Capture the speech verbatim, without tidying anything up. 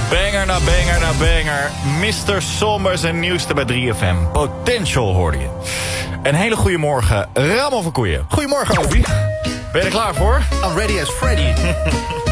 Banger na banger na banger. mister Somber zijn nieuwste bij drie F M. Potential hoorde je. Een hele goede morgen, Ramon van Koeien. Goedemorgen, Obi. Ben je er klaar voor? I'm ready as Freddy.